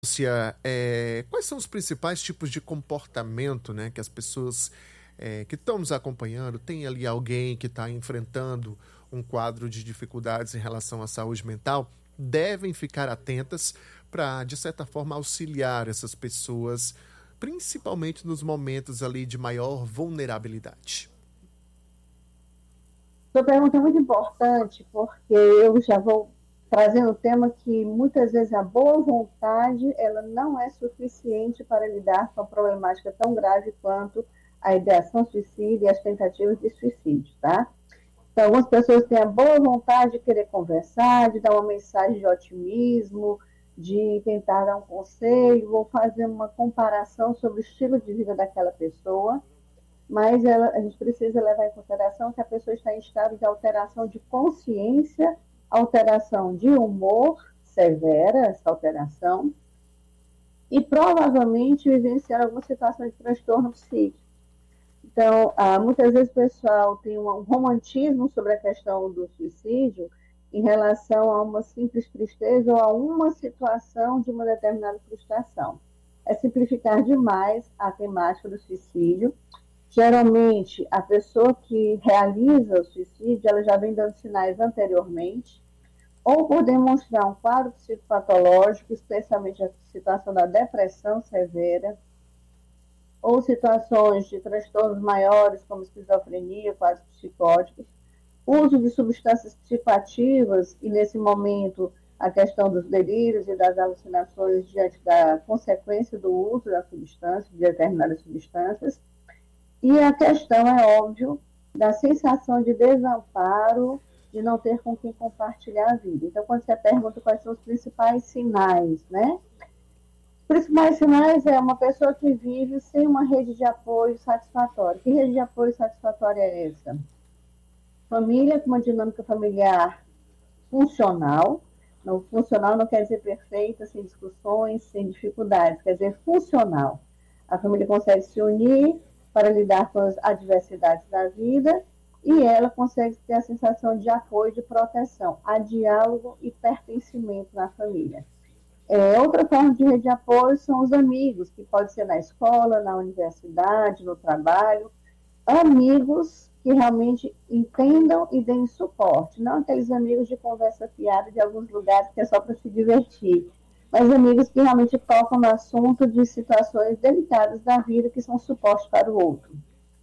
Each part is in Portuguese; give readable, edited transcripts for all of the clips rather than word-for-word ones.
Lúcia, quais são os principais tipos de comportamento, né, que as pessoas que estão nos acompanhando, tem ali alguém que está enfrentando um quadro de dificuldades em relação à saúde mental, devem ficar atentas para, de certa forma, auxiliar essas pessoas, principalmente nos momentos ali de maior vulnerabilidade? Sua pergunta é muito importante, porque eu já vou trazendo um tema que muitas vezes a boa vontade ela não é suficiente para lidar com a problemática tão grave quanto a ideação suicida e as tentativas de suicídio, tá? Então, algumas pessoas têm a boa vontade de querer conversar, de dar uma mensagem de otimismo, de tentar dar um conselho ou fazer uma comparação sobre o estilo de vida daquela pessoa, mas a gente precisa levar em consideração que a pessoa está em estado de alteração de consciência, alteração de humor severa, essa alteração, e provavelmente vivenciar alguma situação de transtorno psíquico. Então, muitas vezes o pessoal tem um romantismo sobre a questão do suicídio em relação a uma simples tristeza ou a uma situação de uma determinada frustração. É simplificar demais a temática do suicídio. Geralmente, a pessoa que realiza o suicídio, ela já vem dando sinais anteriormente, ou por demonstrar um quadro psicopatológico, especialmente a situação da depressão severa, ou situações de transtornos maiores, como esquizofrenia, quadros psicóticos, uso de substâncias psicoativas, e nesse momento a questão dos delírios e das alucinações diante da consequência do uso da substância, de determinadas substâncias, e a questão, é óbvio, da sensação de desamparo, de não ter com quem compartilhar a vida. Então, quando você pergunta quais são os principais sinais, né? Os principais sinais é uma pessoa que vive sem uma rede de apoio satisfatória. Que rede de apoio satisfatória é essa? Família com uma dinâmica familiar funcional. Não, funcional não quer dizer perfeita, sem discussões, sem dificuldades, quer dizer funcional. A família consegue se unir para lidar com as adversidades da vida e ela consegue ter a sensação de apoio, de proteção. Há diálogo e pertencimento na família. Outra forma de rede de apoio são os amigos, que pode ser na escola, na universidade, no trabalho. Amigos que realmente entendam e deem suporte, não aqueles amigos de conversa fiada de alguns lugares que é só para se divertir, mas amigos que realmente tocam no assunto de situações delicadas da vida que são suporte para o outro.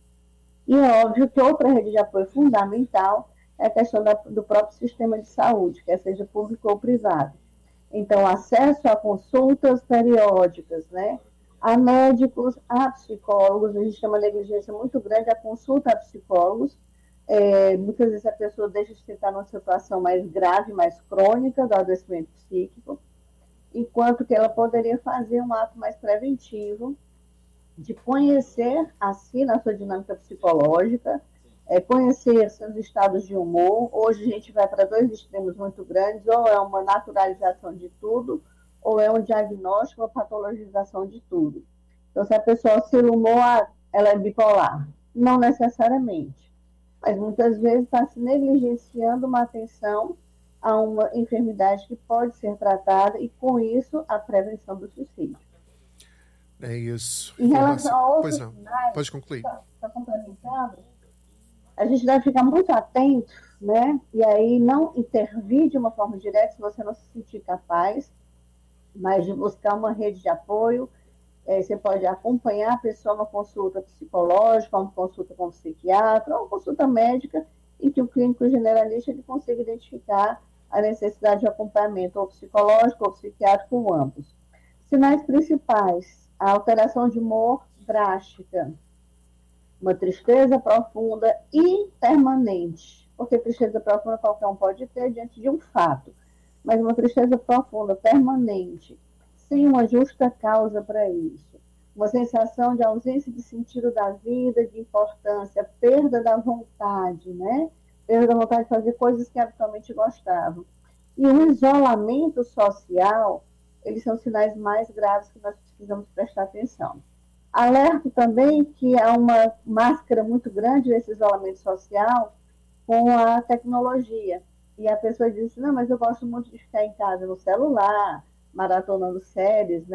E é óbvio que outra rede de apoio fundamental é a questão do próprio sistema de saúde, quer seja público ou privado. Então, acesso a consultas periódicas, né? A médicos, a psicólogos, a gente tem uma negligência muito grande, a consulta a psicólogos. Muitas vezes a pessoa deixa de estar numa situação mais grave, mais crônica do adoecimento psíquico, enquanto que ela poderia fazer um ato mais preventivo de conhecer a si na sua dinâmica psicológica, conhecer seus estados de humor. Hoje a gente vai para dois extremos muito grandes, ou é uma naturalização de tudo, ou é um diagnóstico, uma patologização de tudo. Então, se a pessoa oscila o humor, ela é bipolar. Não necessariamente, mas muitas vezes está se negligenciando uma atenção a uma enfermidade que pode ser tratada e, com isso, a prevenção do suicídio. É isso. Em relação a Pois outros não. sinais, Pode concluir. está complementando, a gente deve ficar muito atento, né? E aí não intervir de uma forma direta se você não se sentir capaz, mas de buscar uma rede de apoio. Você pode acompanhar a pessoa numa consulta psicológica, uma consulta com um psiquiatra, ou uma consulta médica, em que o clínico generalista ele consiga identificar a necessidade de acompanhamento ou psicológico ou psiquiátrico, ou ambos. Sinais principais: a alteração de humor drástica, uma tristeza profunda e permanente, porque tristeza profunda qualquer um pode ter diante de um fato, mas uma tristeza profunda, permanente, sem uma justa causa para isso, uma sensação de ausência de sentido da vida, de importância, perda da vontade, né? Perda da vontade de fazer coisas que habitualmente gostavam. E o isolamento social, eles são sinais mais graves que nós precisamos prestar atenção. Alerto também que há uma máscara muito grande desse isolamento social com a tecnologia. E a pessoa diz, não, mas eu gosto muito de ficar em casa no celular, maratonando séries, né?